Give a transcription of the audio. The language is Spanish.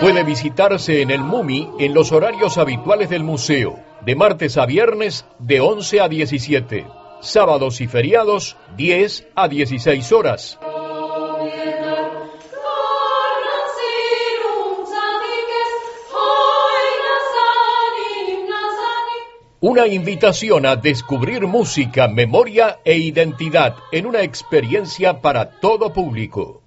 Puede visitarse en el MUMI en los horarios habituales del museo, de martes a viernes de 11 a 17, sábados y feriados 10 a 16 horas. Una invitación a descubrir música, memoria e identidad en una experiencia para todo público.